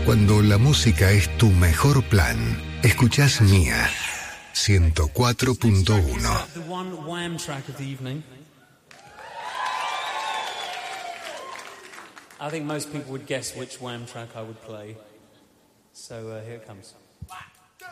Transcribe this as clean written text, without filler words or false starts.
Cuando la música es tu mejor plan, escuchás Mía 104.1. The one Wham track of the evening. I think most people would guess which Wham track I would play. So here it comes.